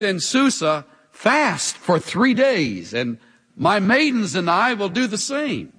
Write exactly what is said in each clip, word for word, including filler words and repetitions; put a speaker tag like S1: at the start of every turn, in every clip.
S1: in Susa, fast for three days, and my maidens and I will do the same.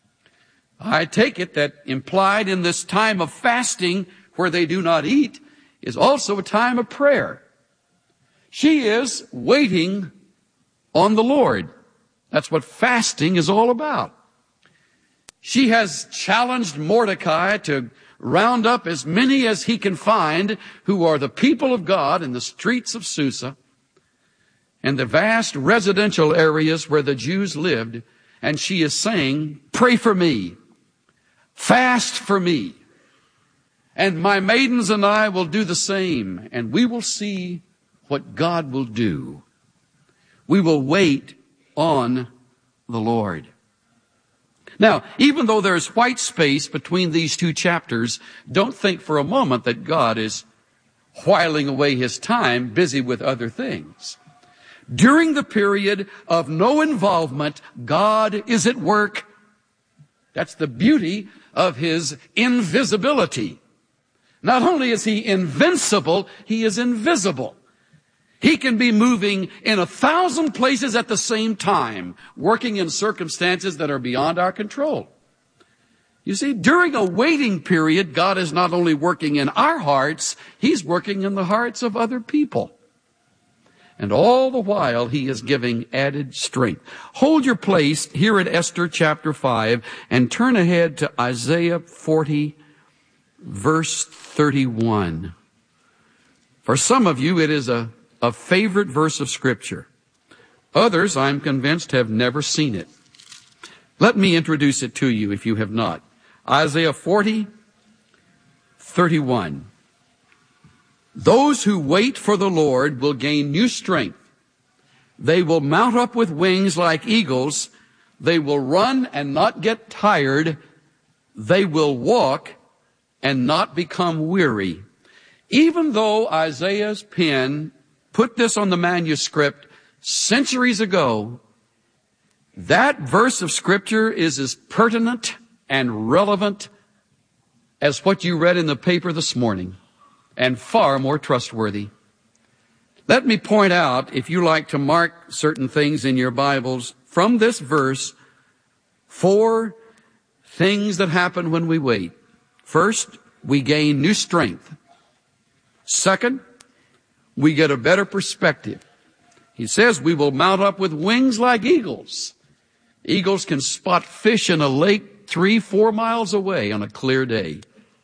S1: I take it that implied in this time of fasting where they do not eat is also a time of prayer. She is waiting on the Lord. That's what fasting is all about. She has challenged Mordecai to round up as many as he can find who are the people of God in the streets of Susa and the vast residential areas where the Jews lived. And she is saying, pray for me, fast for me, and my maidens and I will do the same, and we will see what God will do. We will wait on the Lord. Now, even though there's white space between these two chapters, don't think for a moment that God is whiling away his time busy with other things. During the period of no involvement, God is at work. That's the beauty of his invisibility. Not only is he invincible, he is invisible. He can be moving in a thousand places at the same time, working in circumstances that are beyond our control. You see, during a waiting period, God is not only working in our hearts, he's working in the hearts of other people. And all the while, he is giving added strength. Hold your place here at Esther chapter five and turn ahead to Isaiah forty, verse thirty-one. For some of you, it is a A favorite verse of Scripture. Others, I'm convinced, have never seen it. Let me introduce it to you if you have not. Isaiah forty, thirty-one. Those who wait for the Lord will gain new strength. They will mount up with wings like eagles. They will run and not get tired. They will walk and not become weary. Even though Isaiah's pen put this on the manuscript centuries ago, that verse of Scripture is as pertinent and relevant as what you read in the paper this morning, and far more trustworthy. Let me point out, if you like to mark certain things in your Bibles, from this verse, four things that happen when we wait. First, we gain new strength. Second, we get a better perspective. He says we will mount up with wings like eagles. Eagles can spot fish in a lake three, four miles away on a clear day.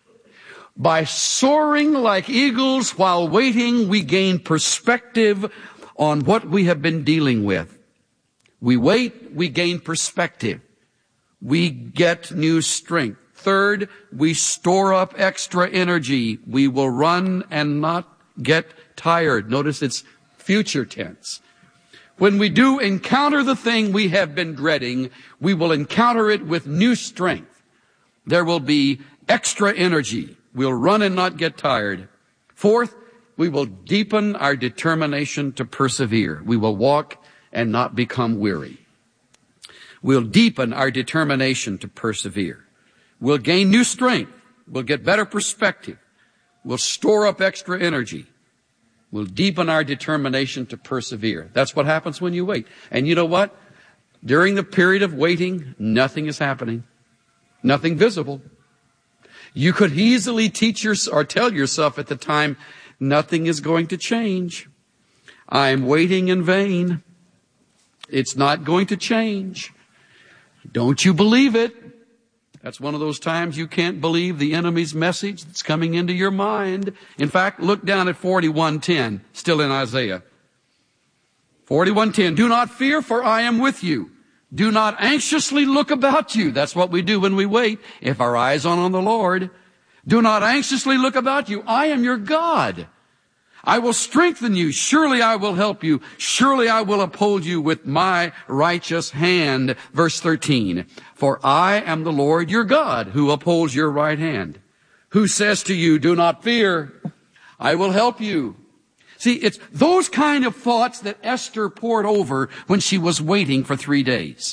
S1: By soaring like eagles while waiting, we gain perspective on what we have been dealing with. We wait, we gain perspective. We get new strength. Third, we store up extra energy. We will run and not get tired. Notice it's future tense. When we do encounter the thing we have been dreading, we will encounter it with new strength. There will be extra energy. We'll run and not get tired. Fourth, we will deepen our determination to persevere. We will walk and not become weary. We'll deepen our determination to persevere. We'll gain new strength. We'll get better perspective. We'll store up extra energy. We'll deepen our determination to persevere. That's what happens when you wait. And you know what? During the period of waiting, nothing is happening. Nothing visible. You could easily teach your, or tell yourself at the time, nothing is going to change. I'm waiting in vain. It's not going to change. Don't you believe it? That's one of those times you can't believe the enemy's message that's coming into your mind. In fact, look down at forty-one ten, still in Isaiah. forty-one ten, do not fear, for I am with you. Do not anxiously look about you. That's what we do when we wait, if our eyes are on the Lord. Do not anxiously look about you. I am your God. I will strengthen you. Surely I will help you. Surely I will uphold you with my righteous hand. Verse thirteen. For I am the Lord your God, who upholds your right hand, who says to you, do not fear. I will help you. See, it's those kind of thoughts that Esther poured over when she was waiting for three days.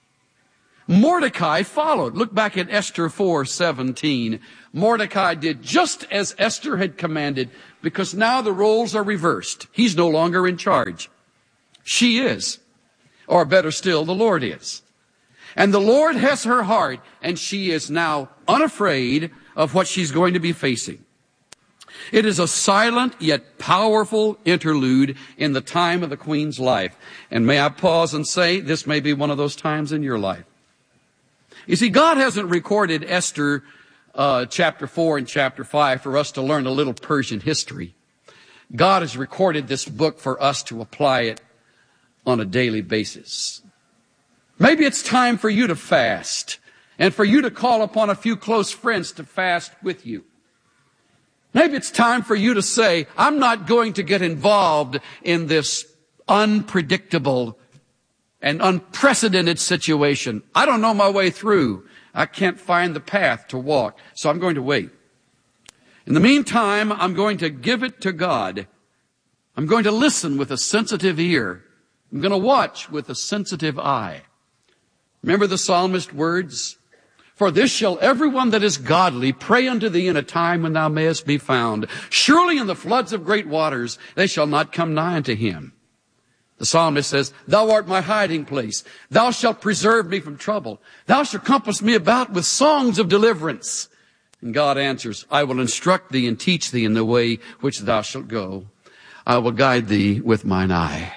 S1: Mordecai followed. Look back at Esther four seventeen. Mordecai did just as Esther had commanded. because now the roles are reversed. He's no longer in charge. She is. Or better still, the Lord is. And the Lord has her heart, and she is now unafraid of what she's going to be facing. It is a silent yet powerful interlude in the time of the queen's life. And may I pause and say, this may be one of those times in your life. You see, God hasn't recorded Esther uh, chapter four and chapter five for us to learn a little Persian history. God has recorded this book for us to apply it on a daily basis. Maybe it's time for you to fast and for you to call upon a few close friends to fast with you. Maybe it's time for you to say, I'm not going to get involved in this unpredictable and unprecedented situation. I don't know my way through. I can't find the path to walk, so I'm going to wait. In the meantime, I'm going to give it to God. I'm going to listen with a sensitive ear. I'm going to watch with a sensitive eye. Remember the psalmist's words? For this shall everyone that is godly pray unto thee in a time when thou mayest be found. Surely in the floods of great waters they shall not come nigh unto him. The psalmist says, Thou art my hiding place. Thou shalt preserve me from trouble. Thou shalt compass me about with songs of deliverance. And God answers, I will instruct thee and teach thee in the way which thou shalt go. I will guide thee with mine eye.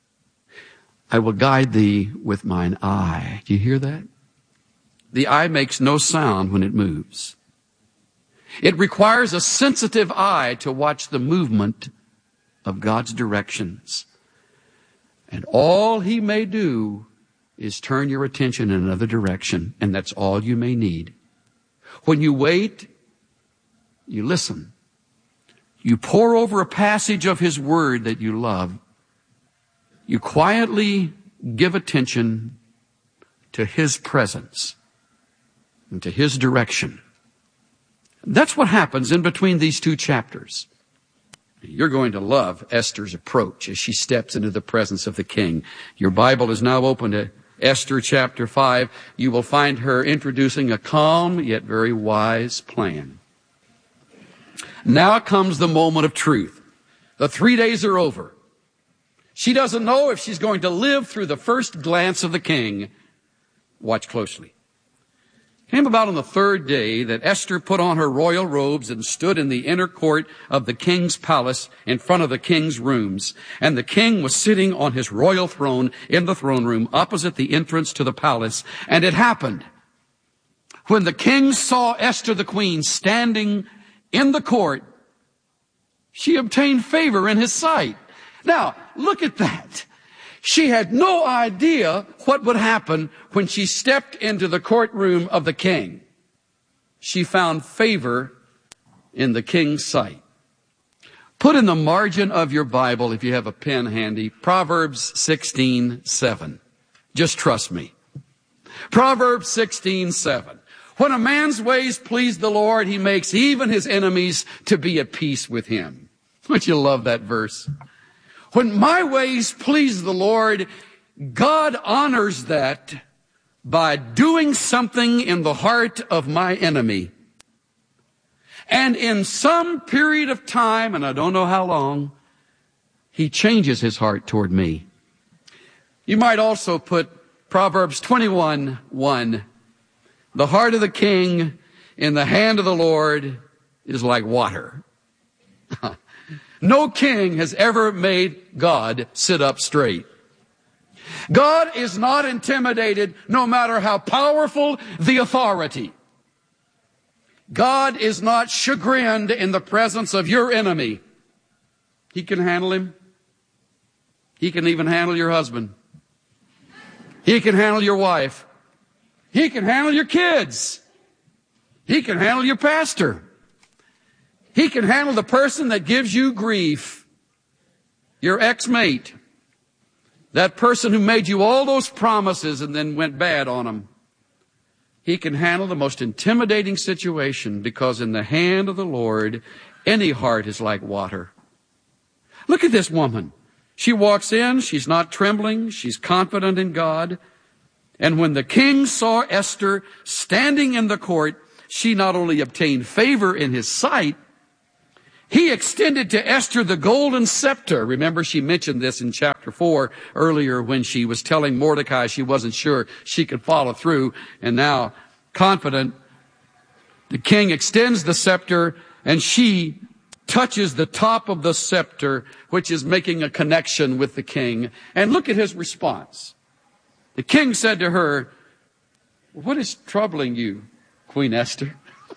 S1: I will guide thee with mine eye. Do you hear that? The eye makes no sound when it moves. It requires a sensitive eye to watch the movement of God's directions. And all he may do is turn your attention in another direction, and that's all you may need. When you wait, you listen. You pore over a passage of his word that you love. You quietly give attention to his presence and to his direction. That's what happens in between these two chapters. You're going to love Esther's approach as she steps into the presence of the king. Your Bible is now open to Esther chapter five. You will find her introducing a calm yet very wise plan. Now comes the moment of truth. The three days are over. She doesn't know if she's going to live through the first glance of the king. Watch closely. It came about on the third day that Esther put on her royal robes and stood in the inner court of the king's palace in front of the king's rooms. And the king was sitting on his royal throne in the throne room opposite the entrance to the palace. And it happened when the king saw Esther the queen standing in the court, she obtained favor in his sight. Now, look at that. She had no idea what would happen when she stepped into the courtroom of the king. She found favor in the king's sight. Put in the margin of your Bible, if you have a pen handy, Proverbs sixteen seven. Just trust me. Proverbs sixteen seven. When a man's ways please the Lord, he makes even his enemies to be at peace with him. Don't you love that verse? When my ways please the Lord, God honors that by doing something in the heart of my enemy. And in some period of time, and I don't know how long, he changes his heart toward me. You might also put Proverbs twenty-one one. The heart of the king in the hand of the Lord is like water. No king has ever made God sit up straight. God is not intimidated no matter how powerful the authority. God is not chagrined in the presence of your enemy. He can handle him. He can even handle your husband. He can handle your wife. He can handle your kids. He can handle your pastor. He can handle the person that gives you grief, your ex-mate, that person who made you all those promises and then went bad on them. He can handle the most intimidating situation because in the hand of the Lord, any heart is like water. Look at this woman. She walks in, she's not trembling, she's confident in God. And when the king saw Esther standing in the court, she not only obtained favor in his sight, He extended to Esther the golden scepter. Remember, she mentioned this in chapter four earlier when she was telling Mordecai she wasn't sure she could follow through. And now, confident, the king extends the scepter and she touches the top of the scepter, which is making a connection with the king. And look at his response. The king said to her, "What is troubling you, Queen Esther?"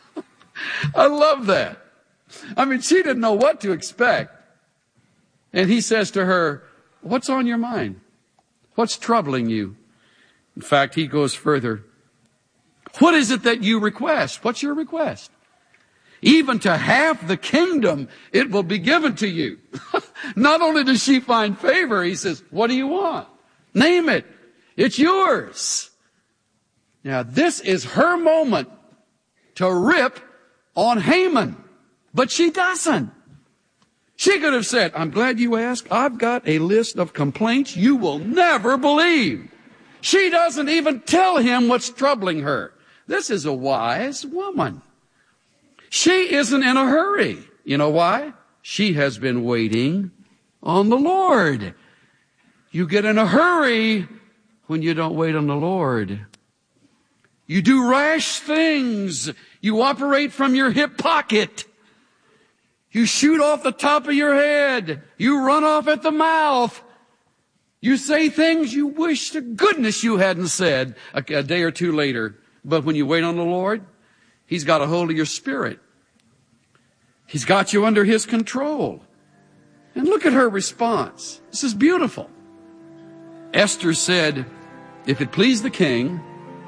S1: I love that. I mean, she didn't know what to expect. And he says to her, "What's on your mind? What's troubling you?" In fact, he goes further. "What is it that you request? What's your request? Even to half the kingdom, it will be given to you." Not only does she find favor, he says, "What do you want? Name it. It's yours." Now, this is her moment to rip on Haman. But she doesn't. She could have said, "I'm glad you asked. I've got a list of complaints you will never believe." She doesn't even tell him what's troubling her. This is a wise woman. She isn't in a hurry. You know why? She has been waiting on the Lord. You get in a hurry when you don't wait on the Lord. You do rash things. You operate from your hip pocket. You shoot off the top of your head. You run off at the mouth. You say things you wish to goodness you hadn't said a, a day or two later. But when you wait on the Lord, He's got a hold of your spirit. He's got you under His control. And look at her response. This is beautiful. Esther said, "If it please the king,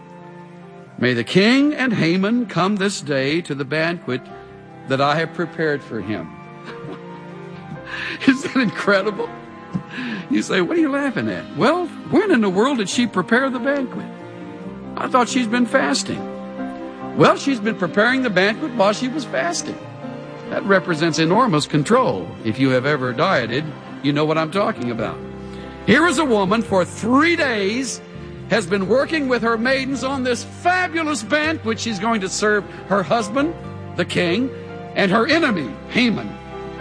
S1: may the king and Haman come this day to the banquet that I have prepared for him." Isn't that incredible? You say, "What are you laughing at?" Well, when in the world did she prepare the banquet? I thought she's been fasting. Well, she's been preparing the banquet while she was fasting. That represents enormous control. If you have ever dieted, you know what I'm talking about. Here is a woman for three days has been working with her maidens on this fabulous banquet she's going to serve her husband, the king, and her enemy, Haman.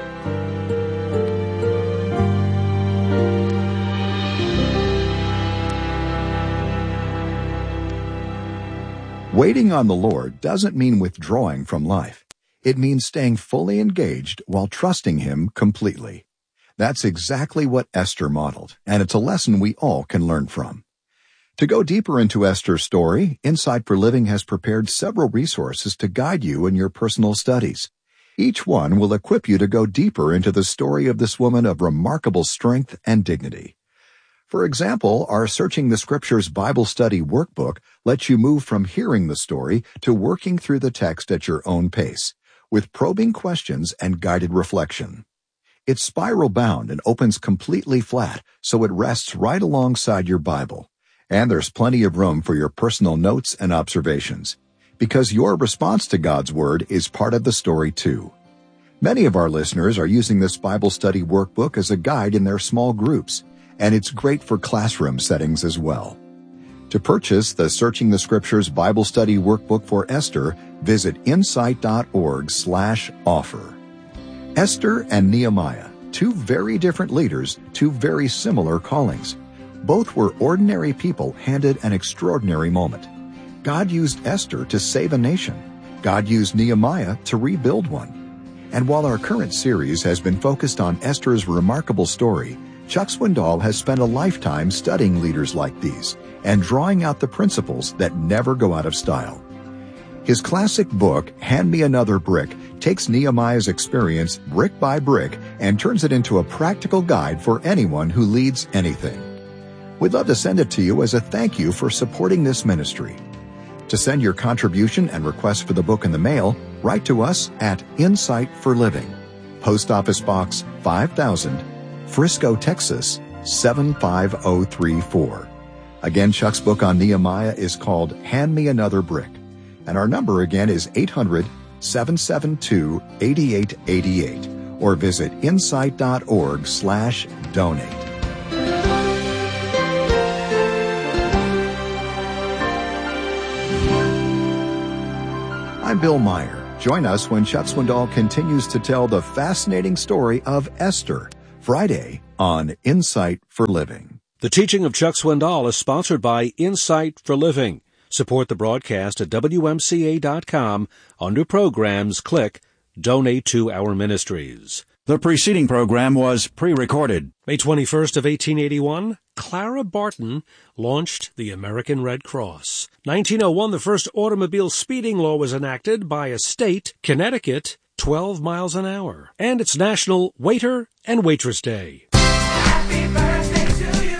S2: Waiting on the Lord doesn't mean withdrawing from life. It means staying fully engaged while trusting Him completely. That's exactly what Esther modeled, and it's a lesson we all can learn from. To go deeper into Esther's story, Insight for Living has prepared several resources to guide you in your personal studies. Each one will equip you to go deeper into the story of this woman of remarkable strength and dignity. For example, our Searching the Scriptures Bible Study Workbook lets you move from hearing the story to working through the text at your own pace, with probing questions and guided reflection. It's spiral-bound and opens completely flat, so it rests right alongside your Bible. And there's plenty of room for your personal notes and observations, because your response to God's Word is part of the story too. Many of our listeners are using this Bible study workbook as a guide in their small groups, and it's great for classroom settings as well. To purchase the Searching the Scriptures Bible Study Workbook for Esther, visit insight.org slash offer. Esther and Nehemiah, two very different leaders, two very similar callings. Both were ordinary people handed an extraordinary moment. God used Esther to save a nation. God used Nehemiah to rebuild one. And while our current series has been focused on Esther's remarkable story, Chuck Swindoll has spent a lifetime studying leaders like these and drawing out the principles that never go out of style. His classic book, Hand Me Another Brick, takes Nehemiah's experience brick by brick and turns it into a practical guide for anyone who leads anything. We'd love to send it to you as a thank you for supporting this ministry. To send your contribution and request for the book in the mail, write to us at Insight for Living, Post Office Box five thousand, Frisco, Texas seven five zero three four. Again, Chuck's book on Nehemiah is called Hand Me Another Brick, and our number again is eight hundred, seven seven two, eight eight eight eight, or visit insight.org slash donate. I'm Bill Meyer. Join us when Chuck Swindoll continues to tell the fascinating story of Esther, Friday on Insight for Living.
S3: The teaching of Chuck Swindoll is sponsored by Insight for Living. Support the broadcast at W M C A dot com. Under Programs, click Donate to Our Ministries.
S4: The preceding program was pre-recorded.
S3: May twenty-first of eighteen eighty-one, Clara Barton launched the American Red Cross. nineteen oh one, the first automobile speeding law was enacted by a state, Connecticut, twelve miles an hour. And it's National Waiter and Waitress Day.
S5: Happy birthday to you.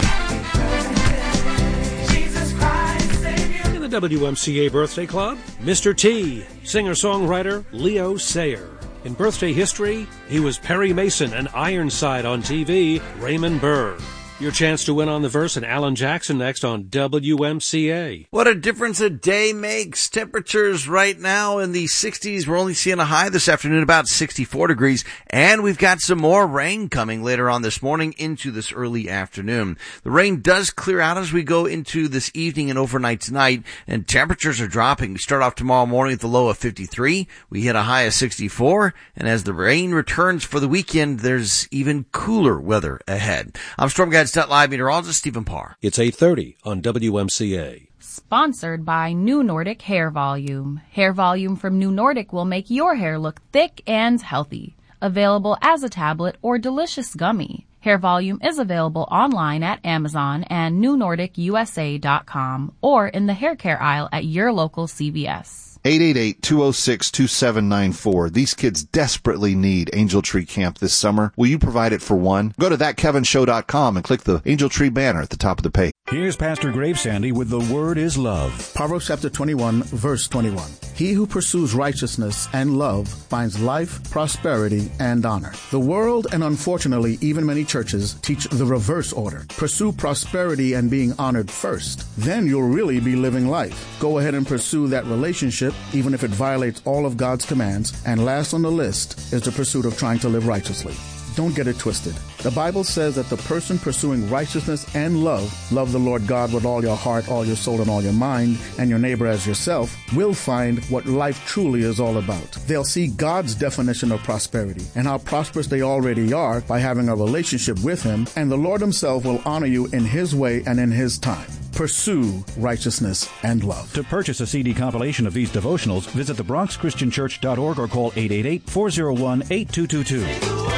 S5: Happy birthday. Jesus Christ, Savior.
S3: In the W M C A Birthday Club, Mister T, singer-songwriter Leo Sayer. In birthday history, he was Perry Mason and Ironside on T V, Raymond Burr. Your chance to win on the verse and Alan Jackson next on W M C A.
S6: What a difference a day makes. Temperatures right now in the sixties. We're only seeing a high this afternoon, about sixty-four degrees. And we've got some more rain coming later on this morning into this early afternoon. The rain does clear out as we go into this evening and overnight tonight. And temperatures are dropping. We start off tomorrow morning with a low of fifty-three. We hit a high of sixty-four. And as the rain returns for the weekend, there's even cooler weather ahead. I'm Storm Guide Live meteorologist Stephen Parr.
S3: It's eight thirty on W M C A.
S7: Sponsored by New Nordic Hair Volume. Hair Volume from New Nordic will make your hair look thick and healthy. Available as a tablet or delicious gummy. Hair Volume is available online at Amazon and new nordic u s a dot com or in the hair care aisle at your local C V S.
S8: eight eight eight, two oh six, two seven nine four. These kids desperately need Angel Tree Camp this summer. Will you provide it for one? Go to that kevin show dot com and click the Angel Tree banner at the top of the page.
S4: Here's Pastor Gravesandy with The Word is Love.
S9: Proverbs chapter twenty-one, verse twenty-one. He who pursues righteousness and love finds life, prosperity, and honor. The world, and unfortunately even many churches, teach the reverse order. Pursue prosperity and being honored first. Then you'll really be living life. Go ahead and pursue that relationship, even if it violates all of God's commands. And last on the list is the pursuit of trying to live righteously. Don't get it twisted. The Bible says that the person pursuing righteousness and love, love the Lord God with all your heart, all your soul, and all your mind, and your neighbor as yourself, will find what life truly is all about. They'll see God's definition of prosperity and how prosperous they already are by having a relationship with Him, and the Lord Himself will honor you in His way and in His time. Pursue righteousness and love.
S4: To purchase a C D compilation of these devotionals, visit the bronx christian church dot org or call eight eight eight, four oh one, eight two two two.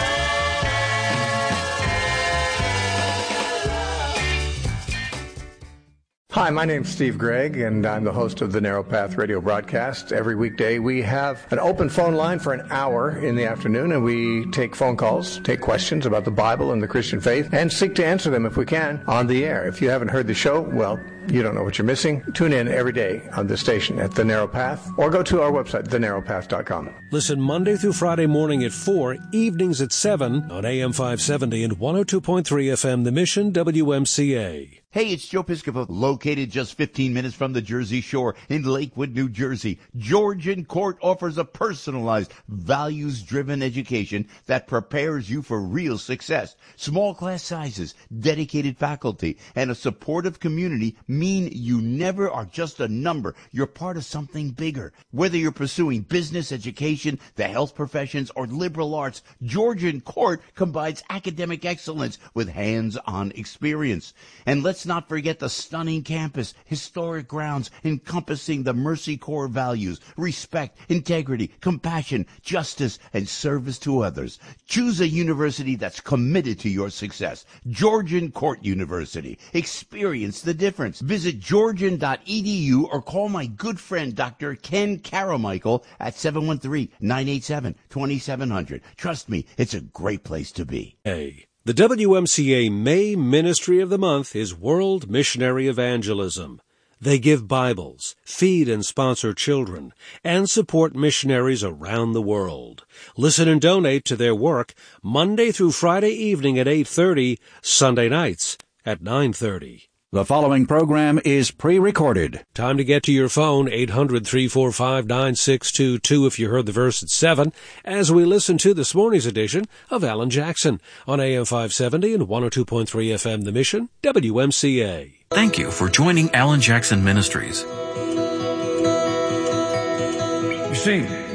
S10: Hi, my name's Steve Gregg, and I'm the host of the Narrow Path radio broadcast. Every weekday, we have an open phone line for an hour in the afternoon, and we take phone calls, take questions about the Bible and the Christian faith, and seek to answer them, if we can, on the air. If you haven't heard the show, well, you don't know what you're missing. Tune in every day on this station at The Narrow Path, or go to our website, the narrow path dot com.
S3: Listen Monday through Friday morning at four, evenings at seven on A M five seventy and one oh two point three F M, The Mission, W M C A.
S11: Hey, it's Joe Piscopo, located just fifteen minutes from the Jersey Shore in Lakewood, New Jersey. Georgian Court offers a personalized, values-driven education that prepares you for real success. Small class sizes, dedicated faculty, and a supportive community mean you never are just a number. You're part of something bigger. Whether you're pursuing business, education, the health professions, or liberal arts, Georgian Court combines academic excellence with hands-on experience. And let's not forget the stunning campus, historic grounds encompassing the Mercy Corps values, respect, integrity, compassion, justice, and service to others. Choose a university that's committed to your success. Georgian Court University. Experience the difference. Visit georgian dot e d u or call my good friend Doctor Ken Caramichael at seven one three, nine eight seven, two seven zero zero. Trust me, it's a great place to be.
S3: Hey. The W M C A May Ministry of the Month is World Missionary Evangelism. They give Bibles, feed and sponsor children, and support missionaries around the world. Listen and donate to their work Monday through Friday evening at eight thirty, Sunday nights at nine thirty.
S4: The following program is pre-recorded.
S3: Time to get to your phone, eight hundred, three four five, nine six two two if you heard the verse at seven, as we listen to this morning's edition of Alan Jackson on A M five seventy and one oh two point three F M, The Mission, W M C A.
S12: Thank you for joining Alan Jackson Ministries.
S13: You see,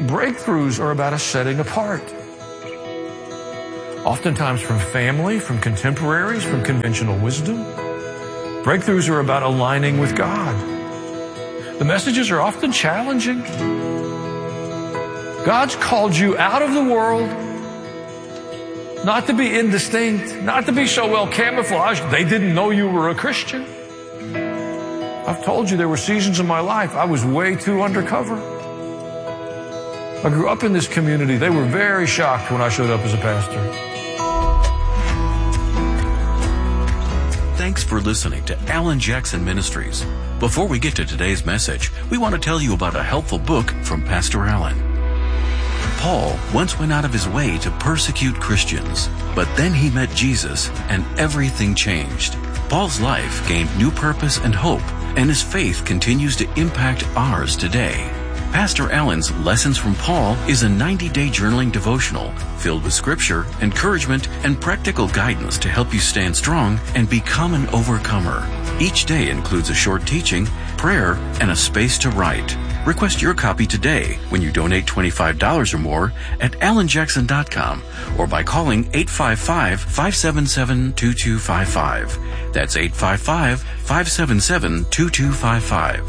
S12: breakthroughs are about a setting apart. Oftentimes from family, from contemporaries, from conventional wisdom. Breakthroughs are about aligning with God. The messages are often challenging. God's called you out of the world, not to be indistinct, not to be so well camouflaged they didn't know you were a Christian. I've told you there were seasons in my life I was way too undercover. I grew up in this community. They were very shocked when I showed up as a pastor.
S13: Thanks for listening to Alan Jackson Ministries. Before we get to today's message, we want to tell you about a helpful book from Pastor Alan. Paul once went out of his way to persecute Christians, but then he met Jesus and everything changed. Paul's life gained new purpose and hope, and his faith continues to impact ours today. Pastor Alan's Lessons from Paul is a ninety-day journaling devotional filled with scripture, encouragement, and practical guidance to help you stand strong and become an overcomer. Each day includes a short teaching, prayer, and a space to write. Request your copy today when you donate twenty-five dollars or more at alan jackson dot com or by calling eight five five, five seven seven, two two five five. That's eight five five, five seven seven, two two five five.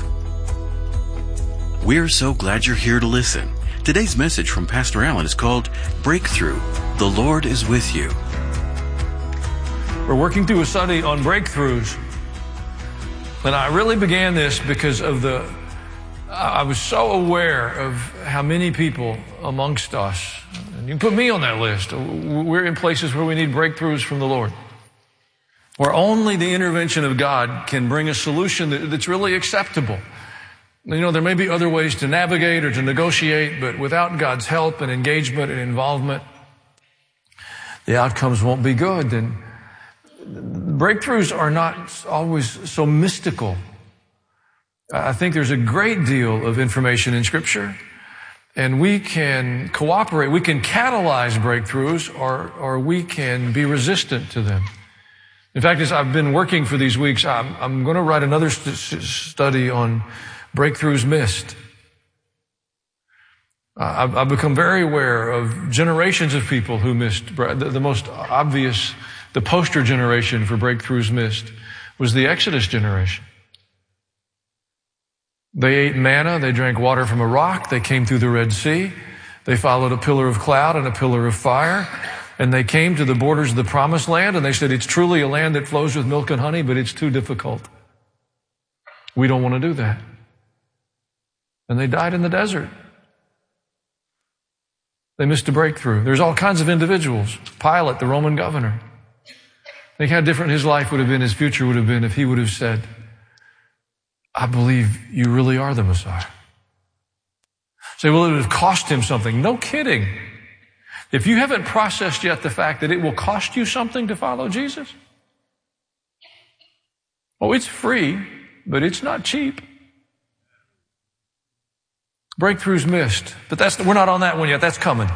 S13: We're so glad you're here to listen. Today's message from Pastor Alan is called Breakthrough. The Lord is with you.
S12: We're working through a study on breakthroughs. And I really began this because of the, I was so aware of how many people amongst us, and you can put me on that list, we're in places where we need breakthroughs from the Lord. Where only the intervention of God can bring a solution that, that's really acceptable. You know, there may be other ways to navigate or to negotiate, but without God's help and engagement and involvement, the outcomes won't be good. And breakthroughs are not always so mystical. I think there's a great deal of information in Scripture, and we can cooperate, we can catalyze breakthroughs, or, or we can be resistant to them. In fact, as I've been working for these weeks, I'm, I'm going to write another st- study on breakthroughs missed. Uh, I've, I've become very aware of generations of people who missed. The, the most obvious, the poster generation for breakthroughs missed was the Exodus generation. They ate manna, they drank water from a rock, they came through the Red Sea, they followed a pillar of cloud and a pillar of fire, and they came to the borders of the Promised Land, and they said, it's truly a land that flows with milk and honey, but it's too difficult. We don't want to do that. And they died in the desert. They missed a breakthrough. There's all kinds of individuals. Pilate, the Roman governor. Think how different his life would have been, his future would have been if he would have said, I believe you really are the Messiah. Say, well, it would have cost him something. No kidding. If you haven't processed yet the fact that it will cost you something to follow Jesus, oh, it's free, but it's not cheap. Breakthroughs missed. But that's, we're not on that one yet. That's coming.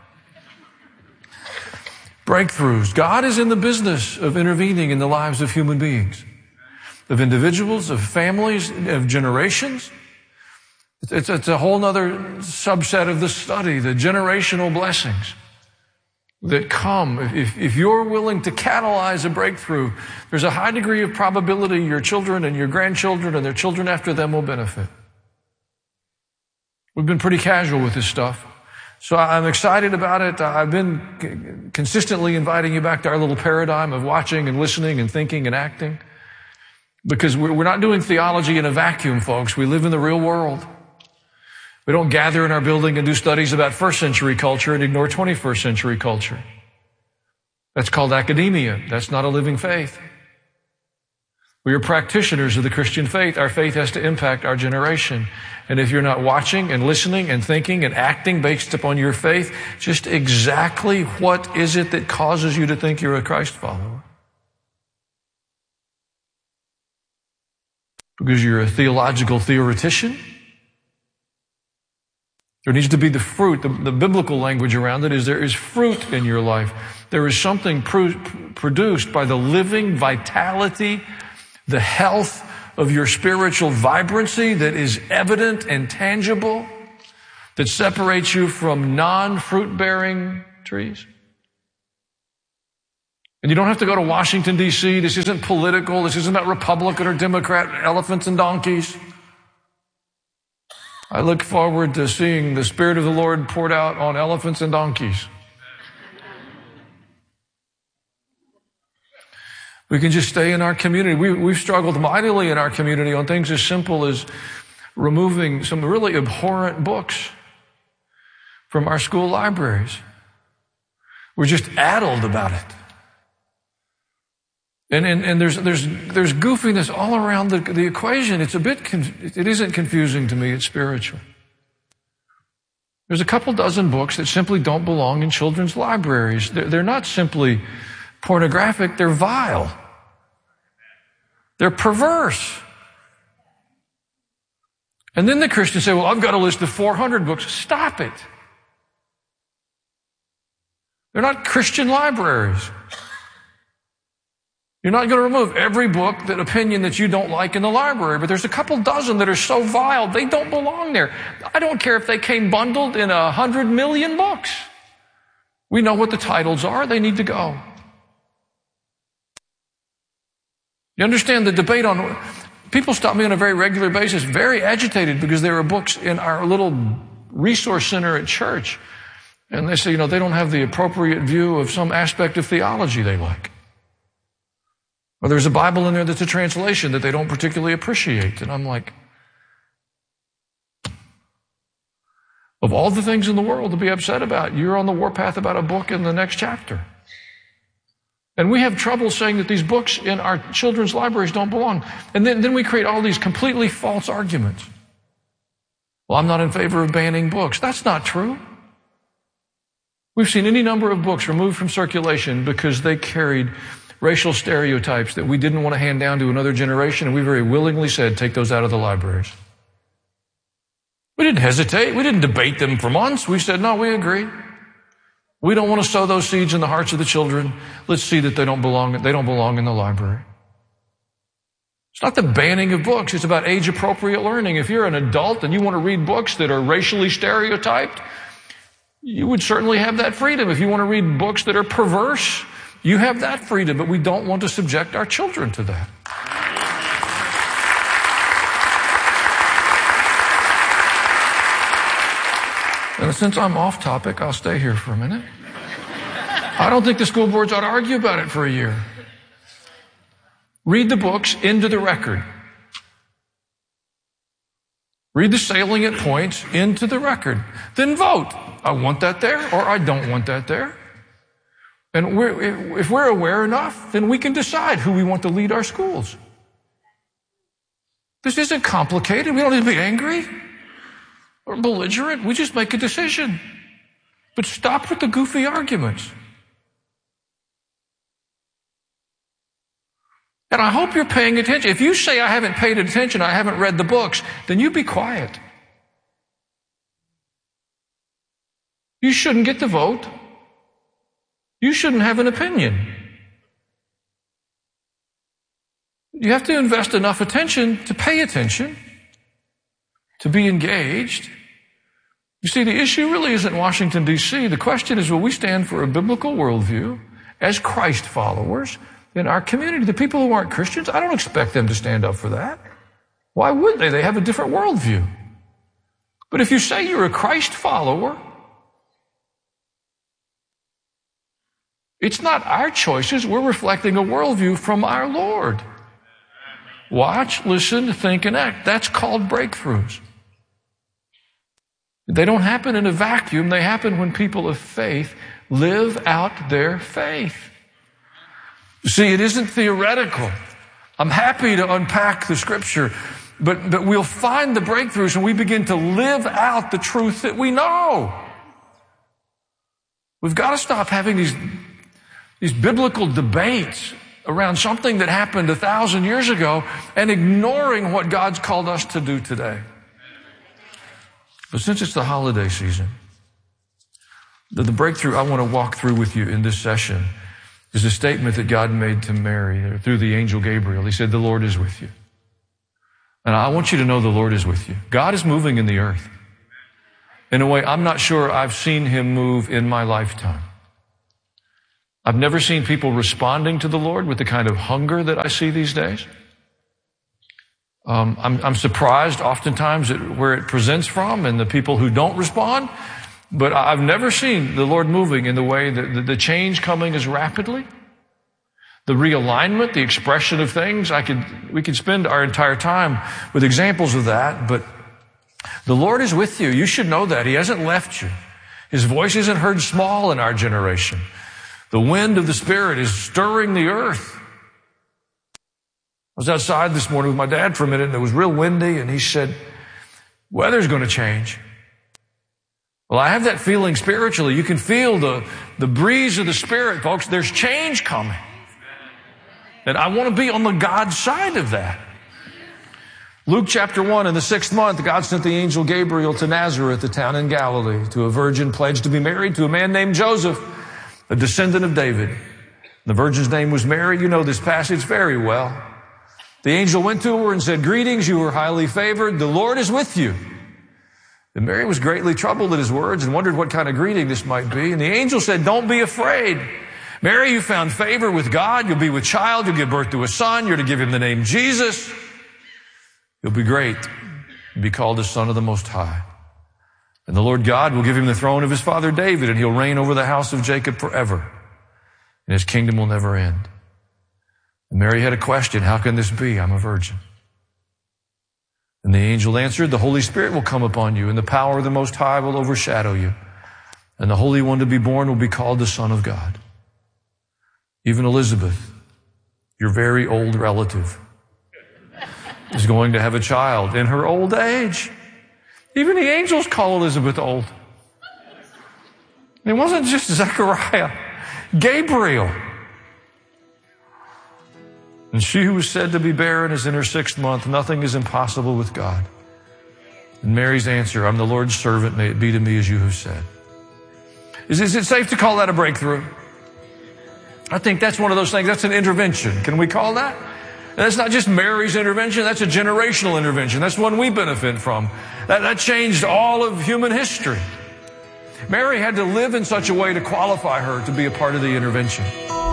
S12: Breakthroughs. God is in the business of intervening in the lives of human beings, of individuals, of families, of generations. It's, it's a whole other subset of the study, the generational blessings that come. If, if you're willing to catalyze a breakthrough, there's a high degree of probability your children and your grandchildren and their children after them will benefit. We've been pretty casual with this stuff. So I'm excited about it. I've been consistently inviting you back to our little paradigm of watching and listening and thinking and acting. Because we're not doing theology in a vacuum, folks. We live in the real world. We don't gather in our building and do studies about first century culture and ignore twenty-first century culture. That's called academia. That's not a living faith. We are practitioners of the Christian faith. Our faith has to impact our generation. And if you're not watching and listening and thinking and acting based upon your faith, just exactly what is it that causes you to think you're a Christ follower? Because you're a theological theoretician? There needs to be the fruit. The, the biblical language around it is there is fruit in your life. There is something pro- produced by the living vitality, the health of your spiritual vibrancy that is evident and tangible. that separates you from non-fruit-bearing trees. And you don't have to go to Washington, D C This isn't political. This isn't about Republican or Democrat elephants and donkeys. I look forward to seeing the Spirit of the Lord poured out on elephants and donkeys. We can just stay in our community. We, we've struggled mightily in our community on things as simple as removing some really abhorrent books from our school libraries. We're just addled about it. And, and, and there's, there's, there's goofiness all around the, the equation. It's a bit, conf- it isn't confusing to me. It's spiritual. There's a couple dozen books that simply don't belong in children's libraries. They're, they're not simply pornographic. They're vile. They're perverse. And then the Christians say, well, I've got a list of four hundred books. Stop it. They're not Christian libraries. You're not going to remove every book, that opinion that you don't like in the library, but there's a couple dozen that are so vile, they don't belong there. I don't care if they came bundled in a hundred million books. We know what the titles are. They need to go. You understand the debate on, people stop me on a very regular basis, very agitated because there are books in our little resource center at church. And they say, you know, they don't have the appropriate view of some aspect of theology they like. Or there's a Bible in there that's a translation that they don't particularly appreciate. And I'm like, of all the things in the world to be upset about, you're on the warpath about a book in the next chapter. And we have trouble saying that these books in our children's libraries don't belong. And then, then we create all these completely false arguments. Well, I'm not in favor of banning books. That's not true. We've seen any number of books removed from circulation because they carried racial stereotypes that we didn't want to hand down to another generation, and we very willingly said, take those out of the libraries. We didn't hesitate. We didn't debate them for months. We said, no, we agree. We don't want to sow those seeds in the hearts of the children. Let's see that they don't belong, they don't belong in the library. It's not the banning of books. It's about age-appropriate learning. If you're an adult and you want to read books that are racially stereotyped, you would certainly have that freedom. If you want to read books that are perverse, you have that freedom, but we don't want to subject our children to that. And since I'm off topic, I'll stay here for a minute. I don't think the school boards ought to argue about it for a year. Read the books into the record. Read the salient points into the record. Then vote. I want that there, or I don't want that there. And we're, if we're aware enough, then we can decide who we want to lead our schools. This isn't complicated. We don't need to be angry or belligerent. We just make a decision. But stop with the goofy arguments. And I hope you're paying attention. If you say I haven't paid attention, I haven't read the books, then you be quiet. You shouldn't get the vote. You shouldn't have an opinion. You have to invest enough attention to pay attention, to be engaged. You see, the issue really isn't Washington, D C The question is, will we stand for a biblical worldview as Christ followers in our community? The people who aren't Christians, I don't expect them to stand up for that. Why would they? They have a different worldview. But if you say you're a Christ follower, it's not our choices. We're reflecting a worldview from our Lord. Watch, listen, think, and act. That's called breakthroughs. They don't happen in a vacuum. They happen when people of faith live out their faith. See, it isn't theoretical. I'm happy to unpack the scripture, but, but we'll find the breakthroughs when we begin to live out the truth that we know. We've got to stop having these, these biblical debates around something that happened a thousand years ago and ignoring what God's called us to do today. But since it's the holiday season, the, the breakthrough I want to walk through with you in this session is a statement that God made to Mary through the angel Gabriel. He said, the Lord is with you. And I want you to know the Lord is with you. God is moving in the earth. in a way I'm not sure I've seen him move in my lifetime. I've never seen people responding to the Lord with the kind of hunger that I see these days. Um, I'm, I'm surprised oftentimes at where it presents from and the people who don't respond, but I've never seen the Lord moving in the way that the, the change coming as rapidly. The realignment, the expression of things, I could, we could spend our entire time with examples of that, but the Lord is with you. You should know that. He hasn't left you. His voice isn't heard small in our generation. The wind of the Spirit is stirring the earth. I was outside this morning with my dad for a minute, and it was real windy, and he said, weather's going to change. Well, I have that feeling spiritually. You can feel the, the breeze of the Spirit, folks. There's change coming. And I want to be on the God side of that. Luke chapter one, in the sixth month, God sent the angel Gabriel to Nazareth, the town in Galilee, to a virgin pledged to be married to a man named Joseph, a descendant of David. The virgin's name was Mary. You know this passage very well. The angel went to her and said, greetings, you are highly favored. The Lord is with you. And Mary was greatly troubled at his words and wondered what kind of greeting this might be. And the angel said, don't be afraid. Mary, you found favor with God. You'll be with child. You'll give birth to a son. You're to give him the name Jesus. He'll be great and be called the Son of the Most High. And the Lord God will give him the throne of his father David, and he'll reign over the house of Jacob forever. And his kingdom will never end. And Mary had a question. How can this be? I'm a virgin. And the angel answered, the Holy Spirit will come upon you, and the power of the Most High will overshadow you. And the Holy One to be born will be called the Son of God. Even Elizabeth, your very old relative, is going to have a child in her old age. Even the angels call Elizabeth old. It wasn't just Zechariah, Gabriel. And she who was said to be barren is in her sixth month. Nothing is impossible with God. And Mary's answer, I'm the Lord's servant. May it be to me as you have said. Is, is it safe to call that a breakthrough? I think that's one of those things. That's an intervention. Can we call that? And that's not just Mary's intervention. That's a generational intervention. That's one we benefit from. That, that changed all of human history. Mary had to live in such a way to qualify her to be a part of the intervention.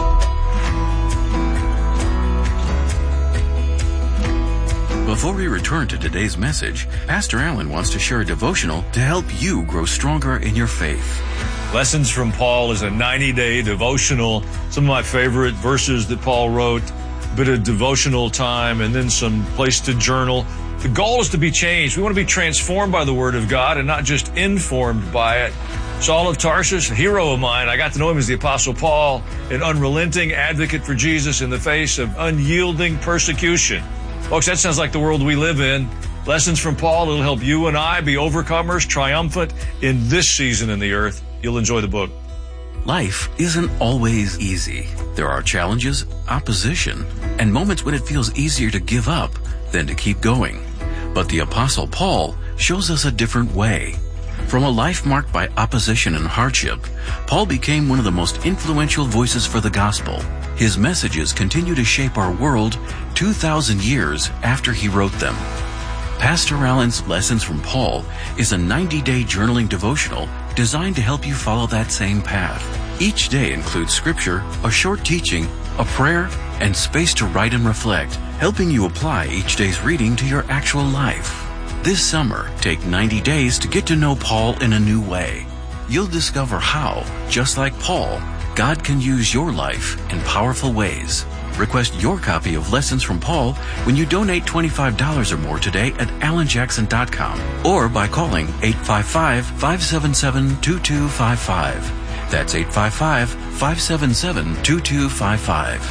S13: Before we return to today's message, Pastor Allen wants to share a devotional to help you grow stronger in your faith.
S12: Lessons from Paul is a ninety-day devotional. Some of my favorite verses that Paul wrote, a bit of devotional time, and then some place to journal. The goal is to be changed. We want to be transformed by the Word of God and not just informed by it. Saul of Tarsus, a hero of mine. I got to know him as the Apostle Paul, an unrelenting advocate for Jesus in the face of unyielding persecution. Folks, that sounds like the world we live in. Lessons from Paul, it'll help you and I be overcomers, triumphant in this season in the earth. You'll enjoy the book.
S13: Life isn't always easy. There are challenges, opposition, and moments when it feels easier to give up than to keep going. But the Apostle Paul shows us a different way. From a life marked by opposition and hardship, Paul became one of the most influential voices for the gospel. His messages continue to shape our world two thousand years after he wrote them. Pastor Allen's Lessons from Paul is a ninety-day journaling devotional designed to help you follow that same path. Each day includes scripture, a short teaching, a prayer, and space to write and reflect, helping you apply each day's reading to your actual life. This summer, take ninety days to get to know Paul in a new way. You'll discover how, just like Paul, God can use your life in powerful ways. Request your copy of Lessons from Paul when you donate twenty-five dollars or more today at alan jackson dot com or by calling eight five five, five seven seven, two two five five. That's eight five five, five seven seven, two two five five.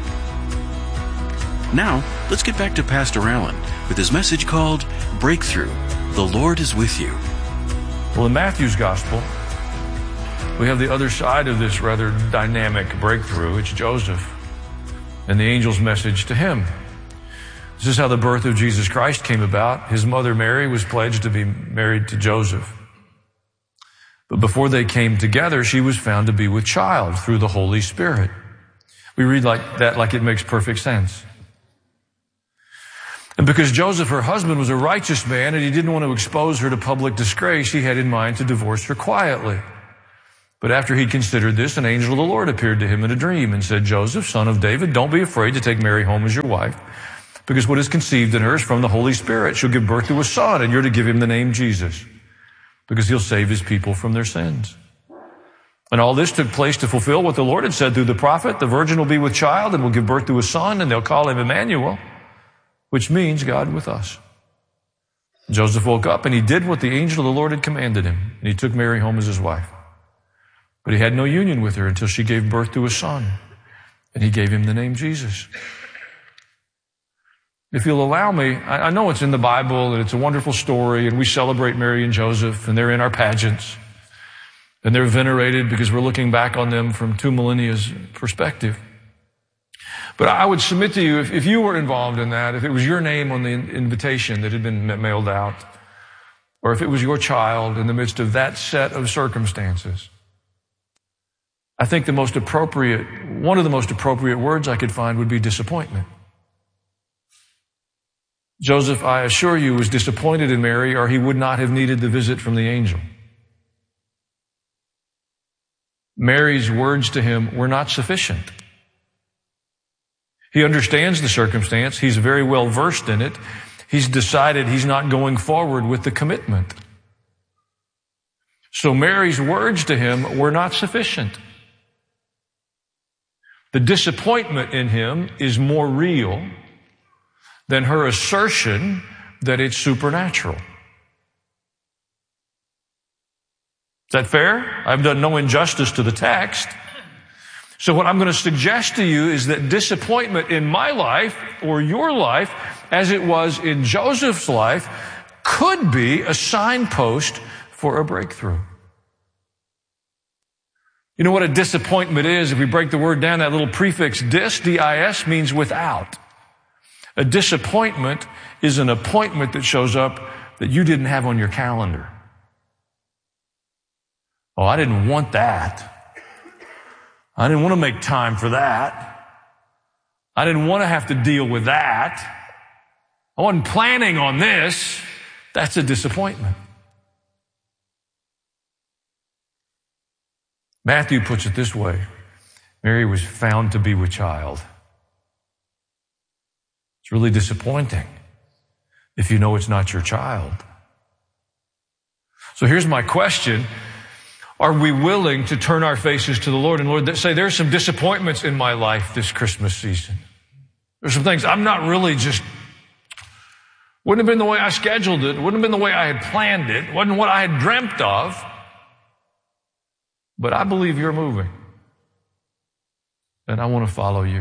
S13: Now, let's get back to Pastor Allen with his message called Breakthrough. The Lord is with you.
S12: Well, in Matthew's Gospel, we have the other side of this rather dynamic breakthrough. It's Joseph and the angel's message to him. This is how the birth of Jesus Christ came about. His mother Mary was pledged to be married to Joseph. But before they came together, she was found to be with child through the Holy Spirit. We read like that like it makes perfect sense. And because Joseph, her husband, was a righteous man and he didn't want to expose her to public disgrace, he had in mind to divorce her quietly. But after he considered this, an angel of the Lord appeared to him in a dream and said, Joseph, son of David, don't be afraid to take Mary home as your wife, because what is conceived in her is from the Holy Spirit. She'll give birth to a son, and you're to give him the name Jesus, because he'll save his people from their sins. And all this took place to fulfill what the Lord had said through the prophet. The virgin will be with child and will give birth to a son, and they'll call him Emmanuel, which means God with us. Joseph woke up and he did what the angel of the Lord had commanded him, and he took Mary home as his wife. But he had no union with her until she gave birth to a son, and he gave him the name Jesus. If you'll allow me, I know it's in the Bible and it's a wonderful story, and we celebrate Mary and Joseph, and they're in our pageants, and they're venerated because we're looking back on them from two millennia's perspective. But I would submit to you, if, if you were involved in that, if it was your name on the invitation that had been mailed out, or if it was your child in the midst of that set of circumstances, I think the most appropriate, one of the most appropriate words I could find would be disappointment. Joseph, I assure you, was disappointed in Mary, or he would not have needed the visit from the angel. Mary's words to him were not sufficient. He understands the circumstance. He's very well versed in it. He's decided he's not going forward with the commitment. So Mary's words to him were not sufficient. The disappointment in him is more real than her assertion that it's supernatural. Is that fair? I've done no injustice to the text. So what I'm going to suggest to you is that disappointment in my life or your life, as it was in Joseph's life, could be a signpost for a breakthrough. You know what a disappointment is? If we break the word down, that little prefix dis, D I S, means without. A disappointment is an appointment that shows up that you didn't have on your calendar. Oh, I didn't want that. I didn't want to make time for that. I didn't want to have to deal with that. I wasn't planning on this. That's a disappointment. Matthew puts it this way. Mary was found to be with child. It's really disappointing if you know it's not your child. So here's my question. Are we willing to turn our faces to the Lord and Lord, say, there's some disappointments in my life this Christmas season. There's some things I'm not really just, wouldn't have been the way I scheduled it, wouldn't have been the way I had planned it, wasn't what I had dreamt of, but I believe you're moving. And I want to follow you.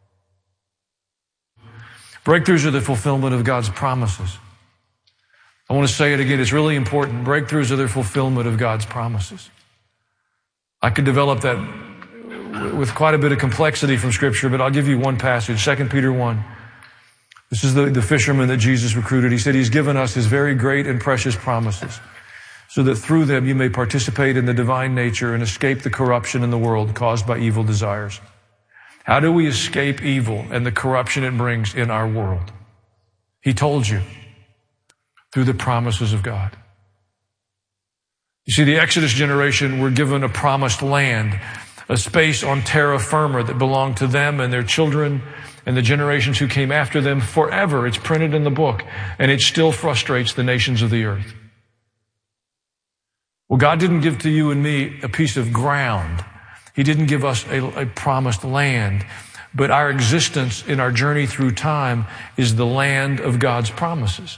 S12: Breakthroughs are the fulfillment of God's promises. I want to say it again. It's really important. Breakthroughs are the fulfillment of God's promises. I could develop that with quite a bit of complexity from Scripture, but I'll give you one passage, Second Peter one. This is the, the fisherman that Jesus recruited. He said he's given us his very great and precious promises, so that through them you may participate in the divine nature and escape the corruption in the world caused by evil desires. How do we escape evil and the corruption it brings in our world? He told you, through the promises of God. You see, the Exodus generation were given a promised land, a space on terra firma that belonged to them and their children and the generations who came after them forever. It's printed in the book, and it still frustrates the nations of the earth. Well, God didn't give to you and me a piece of ground. He didn't give us a, a promised land, but our existence in our journey through time is the land of God's promises.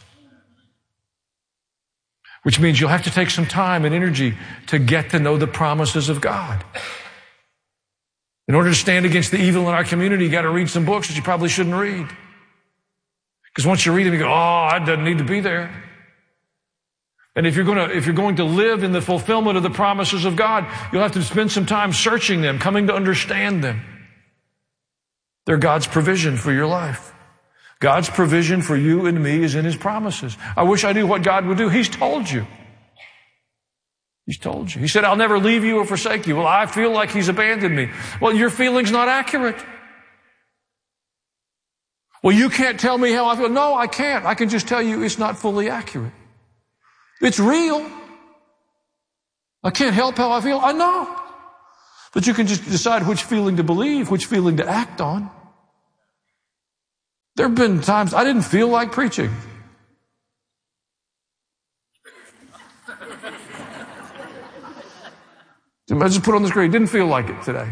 S12: Which means you'll have to take some time and energy to get to know the promises of God. In order to stand against the evil in our community, you got to read some books that you probably shouldn't read. Because once you read them, you go, oh, that doesn't need to be there. And if you're going to, if you're going to live in the fulfillment of the promises of God, you'll have to spend some time searching them, coming to understand them. They're God's provision for your life. God's provision for you and me is in His promises. I wish I knew what God would do. He's told you. He's told you. He said, I'll never leave you or forsake you. Well, I feel like He's abandoned me. Well, your feeling's not accurate. Well, you can't tell me how I feel. No, I can't. I can just tell you it's not fully accurate. It's real. I can't help how I feel. I know. But you can just decide which feeling to believe, which feeling to act on. There have been times I didn't feel like preaching. I just put on the screen. Didn't feel like it today.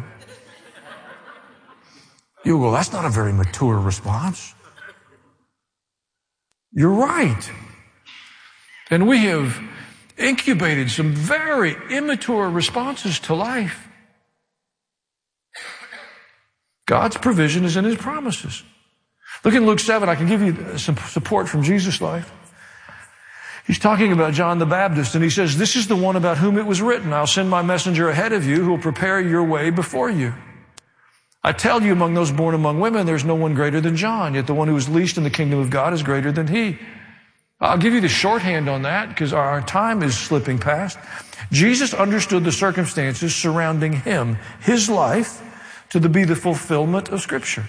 S12: You go, that's not a very mature response. You're right. And we have incubated some very immature responses to life. God's provision is in His promises. Look in Luke seven. I can give you some support from Jesus' life. He's talking about John the Baptist, and he says, this is the one about whom it was written, I'll send my messenger ahead of you who will prepare your way before you. I tell you, among those born among women, there's no one greater than John, yet the one who is least in the kingdom of God is greater than he. I'll give you the shorthand on that because our time is slipping past. Jesus understood the circumstances surrounding him, his life, to be the fulfillment of Scripture.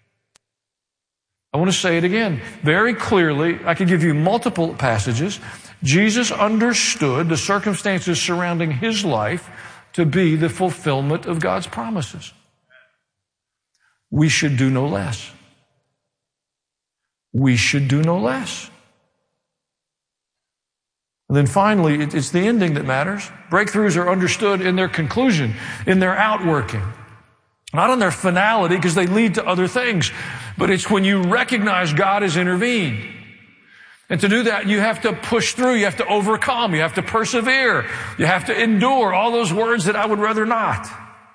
S12: I want to say it again very clearly. I could give you multiple passages. Jesus understood the circumstances surrounding his life to be the fulfillment of God's promises. We should do no less. We should do no less. And then finally, it's the ending that matters. Breakthroughs are understood in their conclusion, in their outworking. Not in their finality, because they lead to other things. But it's when you recognize God has intervened. And to do that, you have to push through. You have to overcome. You have to persevere. You have to endure. All those words that I would rather not.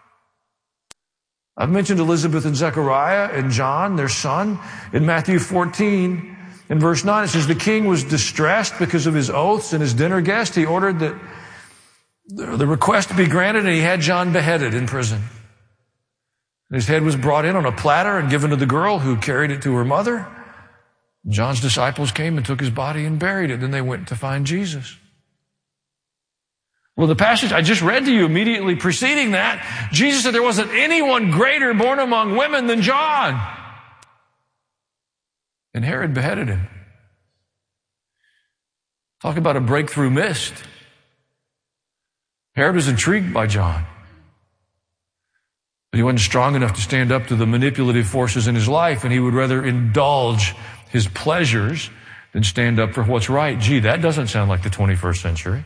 S12: I've mentioned Elizabeth and Zechariah and John, their son. In Matthew fourteen, in verse nine, it says, the king was distressed because of his oaths and his dinner guest. He ordered that the request to be granted, and he had John beheaded in prison. His head was brought in on a platter and given to the girl who carried it to her mother. John's disciples came and took his body and buried it. Then they went to find Jesus. Well, the passage I just read to you immediately preceding that, Jesus said there wasn't anyone greater born among women than John. And Herod beheaded him. Talk about a breakthrough missed. Herod was intrigued by John. But he wasn't strong enough to stand up to the manipulative forces in his life, and he would rather indulge his pleasures than stand up for what's right. Gee, that doesn't sound like the twenty-first century.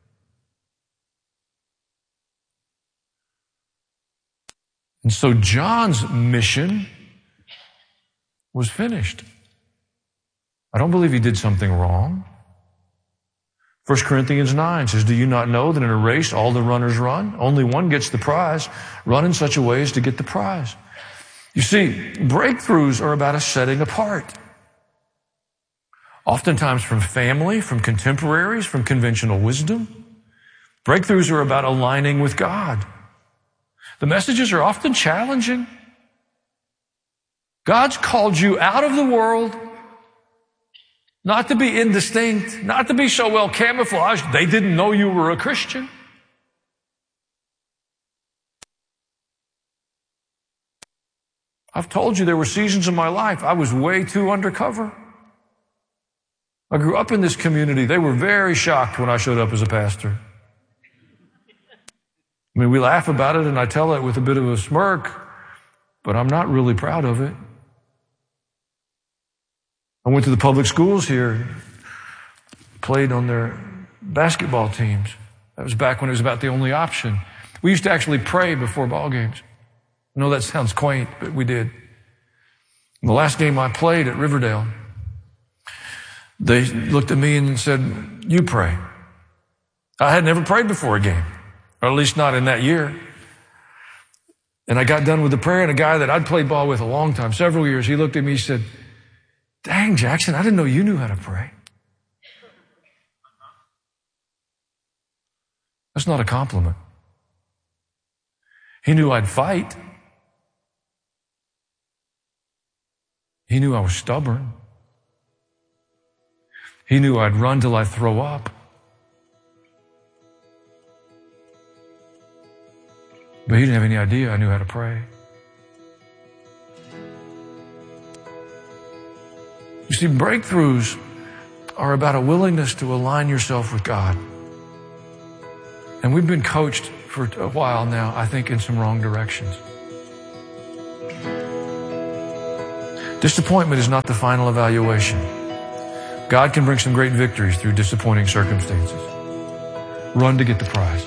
S12: And so John's mission was finished. I don't believe he did something wrong. First Corinthians nine says, do you not know that in a race all the runners run? Only one gets the prize. Run in such a way as to get the prize. You see, breakthroughs are about a setting apart. Oftentimes from family, from contemporaries, from conventional wisdom. Breakthroughs are about aligning with God. The messages are often challenging. God's called you out of the world, not to be indistinct, not to be so well camouflaged they didn't know you were a Christian. I've told you there were seasons in my life I was way too undercover. I grew up in this community. They were very shocked when I showed up as a pastor. I mean, we laugh about it and I tell it with a bit of a smirk, but I'm not really proud of it. I went to the public schools here, played on their basketball teams. That was back when it was about the only option. We used to actually pray before ball games. I know that sounds quaint, but we did. And the last game I played at Riverdale, they looked at me and said, you pray. I had never prayed before a game, or at least not in that year. And I got done with the prayer, and a guy that I'd played ball with a long time, several years, he looked at me and said, dang, Jackson, I didn't know you knew how to pray. That's not a compliment. He knew I'd fight. He knew I was stubborn. He knew I'd run till I throw up. But he didn't have any idea I knew how to pray. You see, breakthroughs are about a willingness to align yourself with God. And we've been coached for a while now, I think, in some wrong directions. Disappointment is not the final evaluation. God can bring some great victories through disappointing circumstances. Run to get the prize.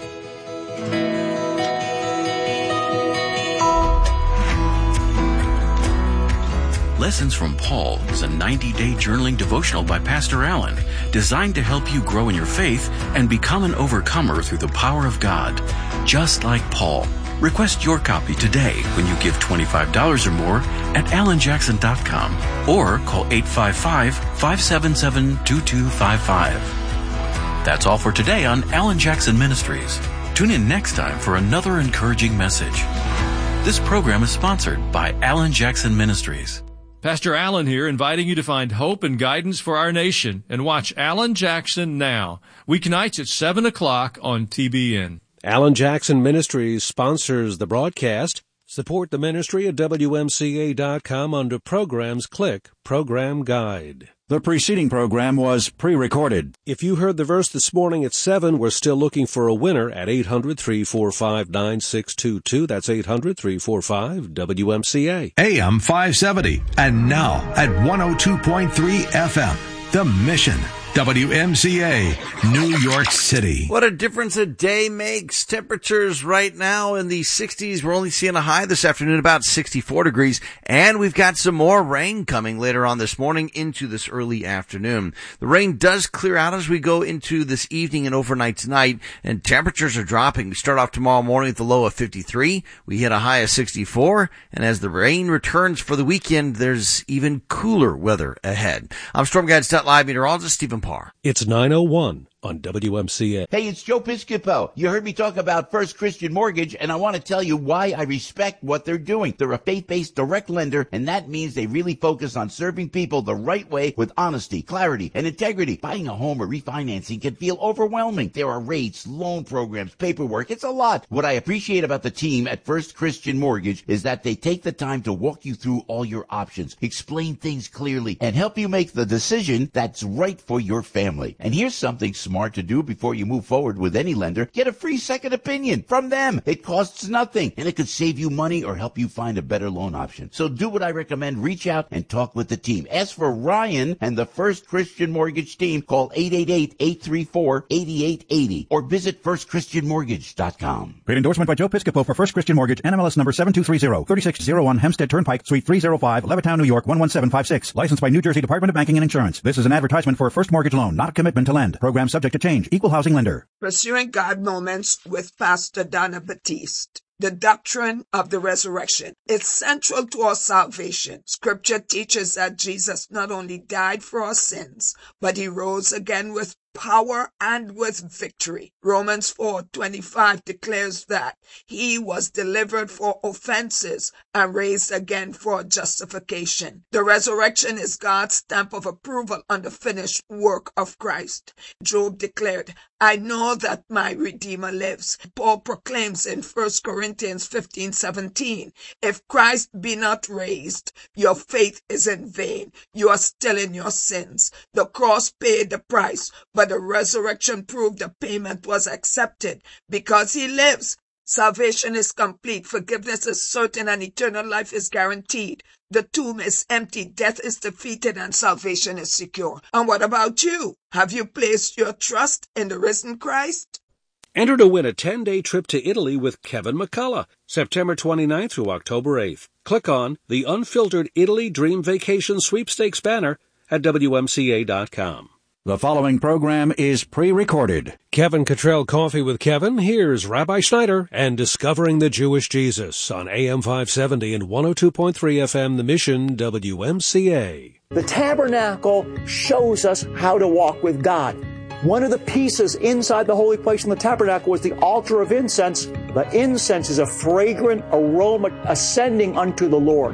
S13: Lessons from Paul is a ninety-day journaling devotional by Pastor Allen, designed to help you grow in your faith and become an overcomer through the power of God, just like Paul. Request your copy today when you give twenty-five dollars or more at alan jackson dot com or call eight five five, five seven seven, two two five five. That's all for today on Alan Jackson Ministries. Tune in next time for another encouraging message. This program is sponsored by Alan Jackson Ministries.
S14: Pastor Allen here, inviting you to find hope and guidance for our nation and watch Alan Jackson Now, weeknights at seven o'clock on T B N.
S3: Alan Jackson Ministries sponsors the broadcast. Support the ministry at W M C A dot com under Programs. Click Program Guide.
S4: The preceding program was pre-recorded.
S3: If you heard the verse this morning at seven, we're still looking for a winner at eight hundred, three four five, nine six two two. That's eight hundred, three four five, W M C A.
S15: A M five seventy. And now at one oh two point three F M. The Mission. W M C A, New York City.
S6: What a difference a day makes. Temperatures right now in the sixties. We're only seeing a high this afternoon, about sixty-four degrees. And we've got some more rain coming later on this morning into this early afternoon. The rain does clear out as we go into this evening and overnight tonight. And temperatures are dropping. We start off tomorrow morning at the low of fifty-three. We hit a high of sixty-four. And as the rain returns for the weekend, there's even cooler weather ahead. I'm Storm Guide Live meteorologist Stephen Parr.
S3: It's nine oh one on W M C A.
S11: Hey, it's Joe Piscopo. You heard me talk about First Christian Mortgage, and I want to tell you why I respect what they're doing. They're a faith-based direct lender, and that means they really focus on serving people the right way with honesty, clarity, and integrity. Buying a home or refinancing can feel overwhelming. There are rates, loan programs, paperwork. It's a lot. What I appreciate about the team at First Christian Mortgage is that they take the time to walk you through all your options, explain things clearly, and help you make the decision that's right for your family. And here's something smart to do before you move forward with any lender. Get a free second opinion from them. It costs nothing, and it could save you money or help you find a better loan option. So do what I recommend. Reach out and talk with the team. Ask for Ryan and the First Christian Mortgage team. Call eight eight eight, eight three four, eight eight eight zero or visit first christian mortgage dot com.
S4: Paid endorsement by Joe Piscopo for First Christian Mortgage, N M L S number seven two three zero, thirty-six oh one Hempstead Turnpike, Suite three oh five, Levittown, New York, one one seven five six. Licensed by New Jersey Department of Banking and Insurance. This is an advertisement for a first mortgage loan, not a commitment to lend. Program subject to change. Equal housing lender.
S16: Pursuing God Moments with Pastor Donna Batiste. The doctrine of the resurrection. It's central to our salvation. Scripture teaches that Jesus not only died for our sins, but he rose again with power and with victory. Romans four twenty-five declares that he was delivered for offenses and raised again for justification. The resurrection is God's stamp of approval on the finished work of Christ. Job declared, I know that my Redeemer lives. Paul proclaims in First Corinthians fifteen seventeen, if Christ be not raised, your faith is in vain. You are still in your sins. The cross paid the price, but the resurrection proved the payment was accepted because he lives. Salvation is complete. Forgiveness is certain and eternal life is guaranteed. The tomb is empty. Death is defeated and salvation is secure. And what about you? Have you placed your trust in the risen Christ?
S3: Enter to win a ten-day trip to Italy with Kevin McCullough, September twenty-ninth through October eighth. Click on the Unfiltered Italy Dream Vacation Sweepstakes banner at W M C A dot com.
S4: The following program is pre-recorded.
S3: Kevin Cottrell Coffee with Kevin. Here's Rabbi Schneider and Discovering the Jewish Jesus on A M five seventy and one oh two point three F M, The Mission, W M C A.
S17: The tabernacle shows us how to walk with God. One of the pieces inside the holy place in the tabernacle was the altar of incense. The incense is a fragrant aroma ascending unto the Lord.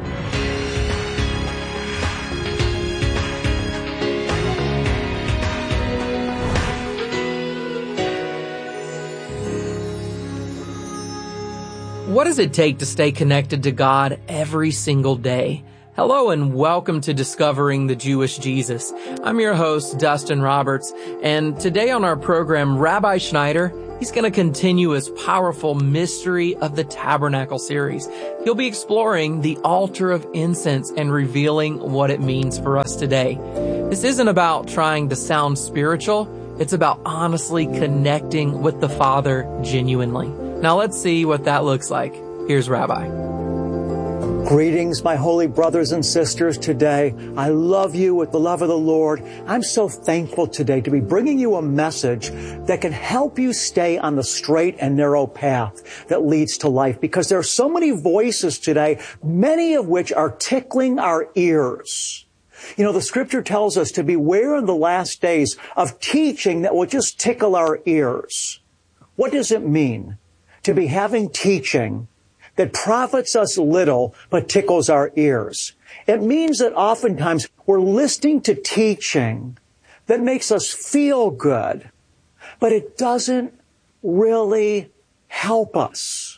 S18: What does it take to stay connected to God every single day? Hello and welcome to Discovering the Jewish Jesus. I'm your host, Dustin Roberts, and today on our program, Rabbi Schneider, he's going to continue his powerful Mystery of the Tabernacle series. He'll be exploring the altar of incense and revealing what it means for us today. This isn't about trying to sound spiritual. It's about honestly connecting with the Father genuinely. Now let's see what that looks like. Here's Rabbi.
S17: Greetings, my holy brothers and sisters today. I love you with the love of the Lord. I'm so thankful today to be bringing you a message that can help you stay on the straight and narrow path that leads to life, because there are so many voices today, many of which are tickling our ears. You know, the scripture tells us to beware in the last days of teaching that will just tickle our ears. What does it mean to be having teaching that profits us little but tickles our ears? It means that oftentimes we're listening to teaching that makes us feel good, but it doesn't really help us.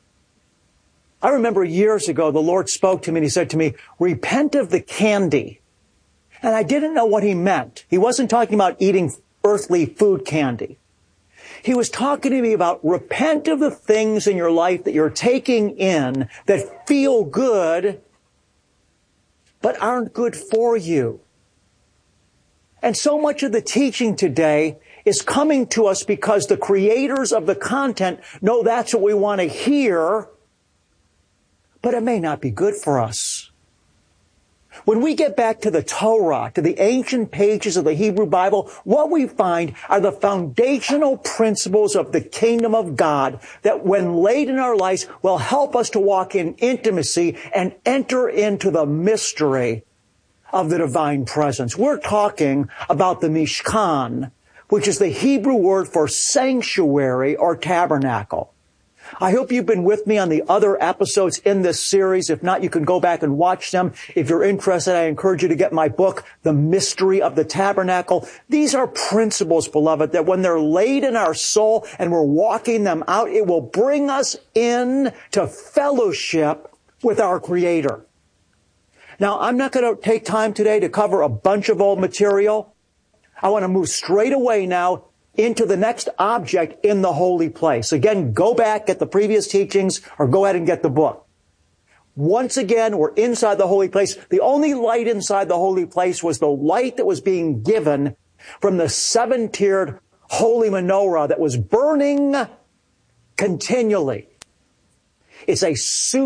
S17: I remember years ago, the Lord spoke to me and He said to me, repent of the candy. And I didn't know what He meant. He wasn't talking about eating earthly food candy. He was talking to me about repent of the things in your life that you're taking in that feel good, but aren't good for you. And so much of the teaching today is coming to us because the creators of the content know that's what we want to hear, but it may not be good for us. When we get back to the Torah, to the ancient pages of the Hebrew Bible, what we find are the foundational principles of the kingdom of God that, when laid in our lives, will help us to walk in intimacy and enter into the mystery of the divine presence. We're talking about the Mishkan, which is the Hebrew word for sanctuary or tabernacle. I hope you've been with me on the other episodes in this series. If not, you can go back and watch them. If you're interested, I encourage you to get my book, The Mystery of the Tabernacle. These are principles, beloved, that when they're laid in our soul and we're walking them out, it will bring us in to fellowship with our Creator. Now, I'm not going to take time today to cover a bunch of old material. I want to move straight away now into the next object in the holy place. Again, go back, get the previous teachings, or go ahead and get the book. Once again, we're inside the holy place. The only light inside the holy place was the light that was being given from the seven-tiered holy menorah that was burning continually. It's a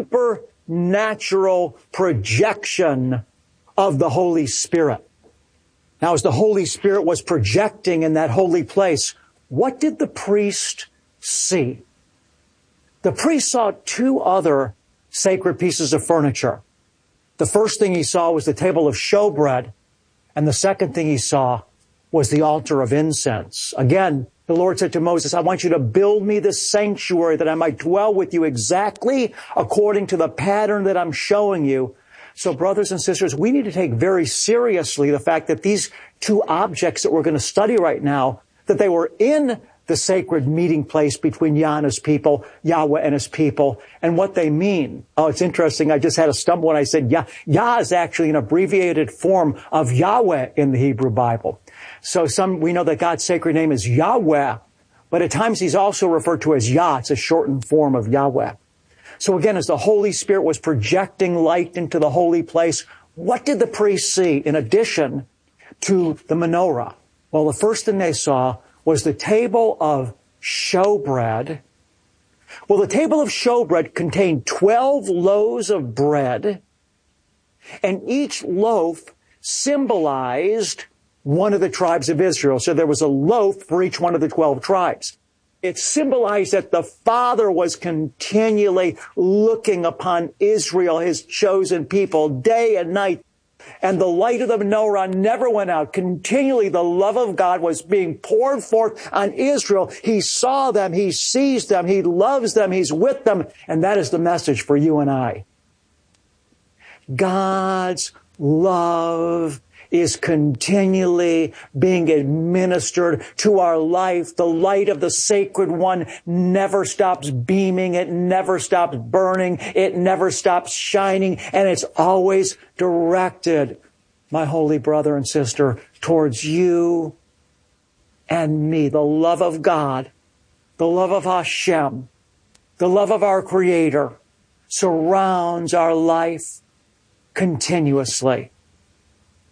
S17: supernatural projection of the Holy Spirit. Now, as the Holy Spirit was projecting in that holy place, what did the priest see? The priest saw two other sacred pieces of furniture. The first thing he saw was the table of showbread, and the second thing he saw was the altar of incense. Again, the Lord said to Moses, I want you to build me this sanctuary that I might dwell with you exactly according to the pattern that I'm showing you. So, brothers and sisters, we need to take very seriously the fact that these two objects that we're going to study right now, that they were in the sacred meeting place between Yah and His people, Yahweh and His people, and what they mean. Oh, it's interesting. I just had a stumble when I said Yah. Yah is actually an abbreviated form of Yahweh in the Hebrew Bible. So some, we know that God's sacred name is Yahweh, but at times He's also referred to as Yah. It's a shortened form of Yahweh. So again, as the Holy Spirit was projecting light into the holy place, what did the priest see in addition to the menorah? Well, the first thing they saw was the table of showbread. Well, the table of showbread contained twelve loaves of bread, and each loaf symbolized one of the tribes of Israel. So there was a loaf for each one of the twelve tribes. It symbolized that the Father was continually looking upon Israel, His chosen people, day and night. And the light of the menorah never went out. Continually, the love of God was being poured forth on Israel. He saw them. He sees them. He loves them. He's with them. And that is the message for you and I. God's love is continually being administered to our life. The light of the Sacred One never stops beaming. It never stops burning. It never stops shining. And it's always directed, my holy brother and sister, towards you and me. The love of God, the love of Hashem, the love of our Creator surrounds our life continuously.